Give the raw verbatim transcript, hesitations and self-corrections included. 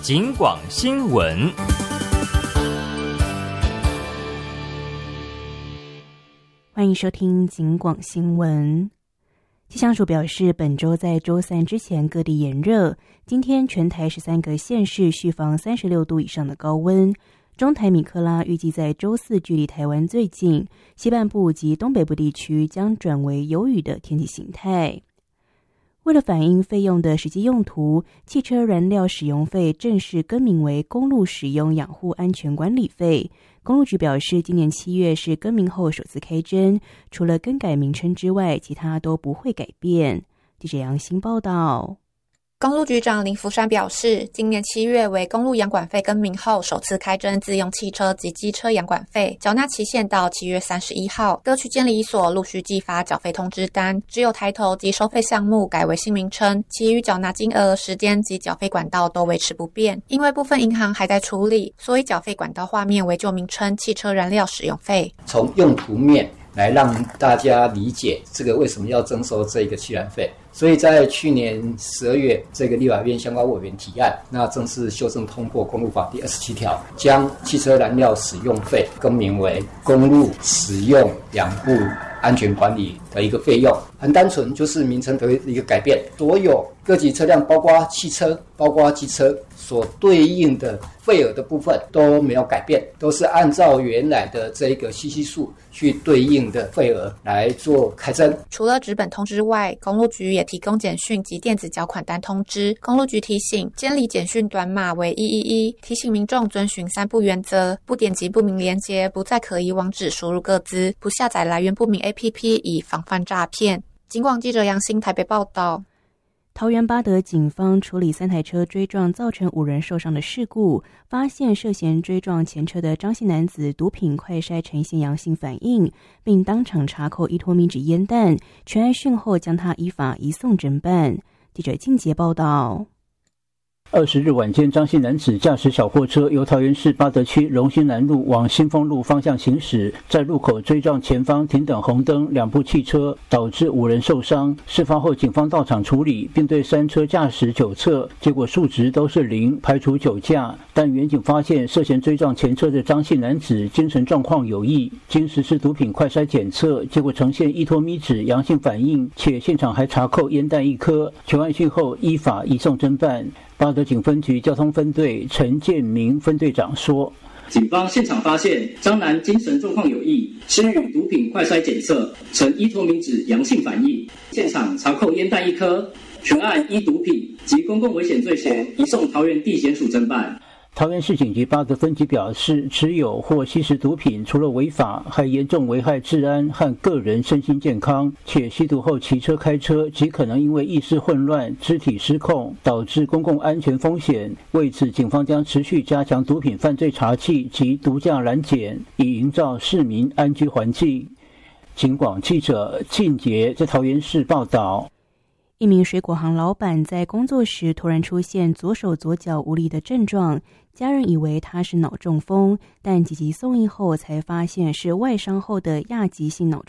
警广新闻。 欢迎收听警广新闻。气象署表示，本周在周三之前各地炎热，今天全台十三个县市续防三十六度以上的高温。中台米克拉预计在周四距离台湾最近，西半部及东北部地区将转为有雨的天气形态。为了反映费用的实际用途，汽车燃料使用费正式更名为公路使用养护安全管理费。公路局表示，今年七月是更名后首次开征，除了更改名称之外，其他都不会改变。记者杨欣报道。 公路局长林福山表示，今年七月为公路养管费更名后首次开征自用汽车及机车养管费，缴纳期限到七月三十一号，各区监理所陆续寄发缴费通知单，只有抬头及收费项目改为新名称，其余缴纳金额、时间及缴费管道都维持不变。因为部分银行还在处理，所以缴费管道画面为旧名称汽车燃料使用费。 从用途面来让大家理解这个为什么要征收这个汽燃费。所以在去年十二月，这个立法院相关委员提案，那正式修正通过公路法第二十七条，将汽车燃料使用费更名为公路使用养护安全管理的一个费用。很单纯，就是名称的一个改变，所有各级车辆，包括汽车、包括机车所对应的费额的部分都没有改变，都是按照原来的这个西西数去对应的费额来做开征。 除了纸本通知外，公路局也提供简讯及电子缴款单通知。公路局提醒，监理简讯短码为一一一，提醒民众遵循三不原则：不点击不明连结，不在可疑网址输入个资，不下载来源不明 A P P， 以防范诈骗。警广记者杨欣台北报道。 桃园八德警方处理三台车追撞造成五人受伤的事故，发现涉嫌追撞前车的张姓男子毒品快筛呈现阳性反应，并当场查扣依托米纸烟弹，全案讯后将他依法移送侦办。记者静杰报道。 二十日晚间，张姓男子驾驶小货车由桃园市八德区荣兴南路往新丰路方向行驶，在路口追撞前方停等红灯两部汽车，导致五人受伤。事发后，警方到场处理，并对三车驾驶酒测，结果数值都是零，排除酒驾。但远警发现涉嫌追撞前车的张姓男子精神状况有异，经实施毒品快筛检测，结果呈现依托咪酯阳性反应，且现场还查扣烟弹一颗。全案讯后依法移送侦办。八德警分局交通分队陈建明分队长说， 警方现场发现张男精神状况有异，施予毒品快筛检测呈依托咪酯阳性反应，现场查扣烟弹一颗，全案依毒品及公共危险罪嫌移送桃园地检署侦办。 桃园市警局八德分局表示，持有或吸食毒品除了违法，还严重危害治安和个人身心健康，且吸毒后骑车开车极可能因为意识混乱、肢体失控，导致公共安全风险。为此，警方将持续加强毒品犯罪查缉及毒驾拦检，以营造市民安居环境。警广记者靳杰在桃园市报道。 一名水果行老板在工作时突然出现左手左脚无力的症状，家人以为他是脑中风，但紧急送医后才发现是外伤后的亚急性脑